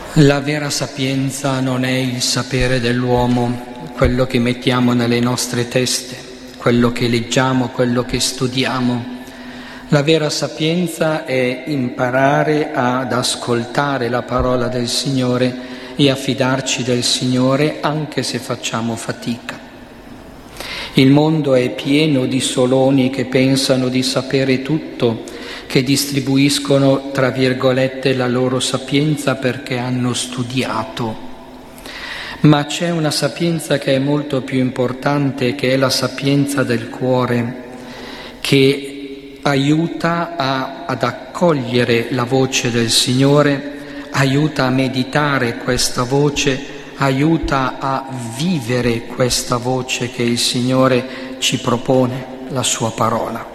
La vera sapienza non è il sapere dell'uomo, quello che mettiamo nelle nostre teste, quello che leggiamo, quello che studiamo. La vera sapienza è imparare ad ascoltare la parola del Signore e a fidarci del Signore anche se facciamo fatica. Il mondo è pieno di soloni che pensano di sapere tutto, che distribuiscono, tra virgolette, la loro sapienza perché hanno studiato. Ma c'è una sapienza che è molto più importante, che è la sapienza del cuore, che aiuta ad accogliere la voce del Signore, aiuta a meditare questa voce, aiuta a vivere questa voce che il Signore ci propone, la sua parola.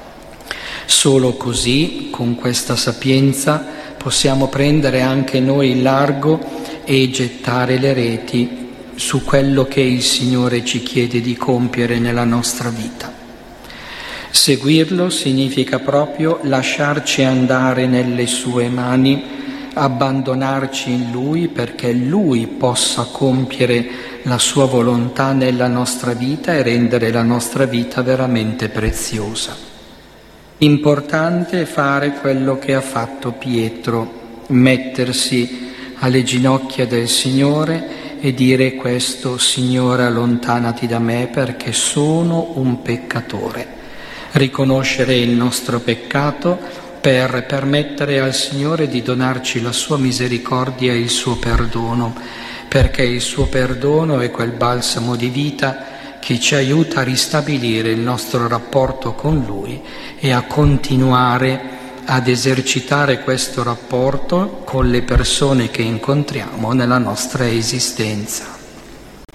Solo così, con questa sapienza, possiamo prendere anche noi il largo e gettare le reti su quello che il Signore ci chiede di compiere nella nostra vita. Seguirlo significa proprio lasciarci andare nelle sue mani, abbandonarci in Lui perché Lui possa compiere la sua volontà nella nostra vita e rendere la nostra vita veramente preziosa. Importante è fare quello che ha fatto Pietro, mettersi alle ginocchia del Signore e dire questo: Signore, allontanati da me perché sono un peccatore. Riconoscere il nostro peccato per permettere al Signore di donarci la sua misericordia e il suo perdono, perché il suo perdono è quel balsamo di vita che ci aiuta a ristabilire il nostro rapporto con Lui e a continuare ad esercitare questo rapporto con le persone che incontriamo nella nostra esistenza.